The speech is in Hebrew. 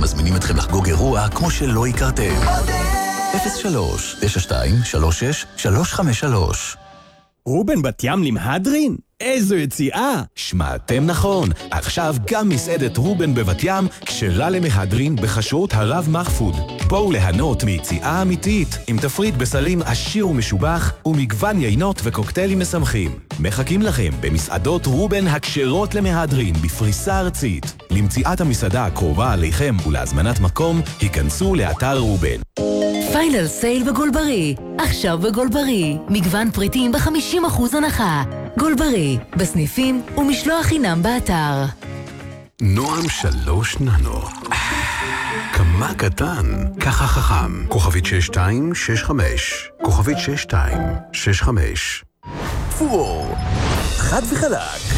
מזמינים אתכם לחגוג אירוע כמו שלא הכרתם. 03-92-36-353. רובן בת ים למהדרין? איזו יציאה! שמעתם נכון, עכשיו גם מסעדת רובן בבת ים כשרה למהדרין בחשרות הרב מחפוד. בואו ליהנות מיציאה אמיתית עם תפריט בסלים עשיר ומשובח ומגוון יינות וקוקטיילים משמחים. מחכים לכם במסעדות רובן הכשרות למהדרין בפריסה ארצית. למציאת המסעדה הקרובה עליכם ולהזמנת מקום, היכנסו לאתר רובן. פיינל סייל בגולברי. עכשיו בגולברי. מגוון פריטים ב-50% הנחה. גולברי, בסניפים ומשלוח חינם באתר. נועם 3 ננו. כמה קטן, ככה חכם. כוכבית 6265. כוכבית 6265. פור, חד וחלק.